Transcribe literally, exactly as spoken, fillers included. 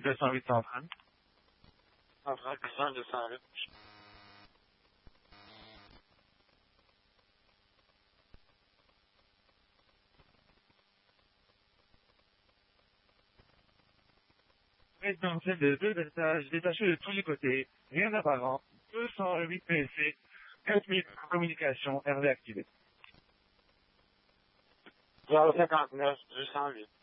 deux cent huit centrale. Centrale puissant deux cent huit. Résidentiel de deux étages, détaché de tous les côtés, rien d'apparent, deux cent huit P C, quatre mille communications, R V activé. zéro cinquante-neuf deux cent huit.